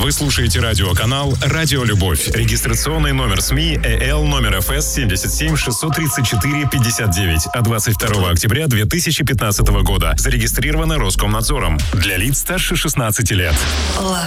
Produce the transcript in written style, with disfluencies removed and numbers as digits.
Вы слушаете радиоканал «Радио Любовь». Регистрационный номер СМИ ЭЛ номер ФС 77 634 59 от 22 октября 2015 года. Зарегистрировано Роскомнадзором. Для лиц старше 16 лет.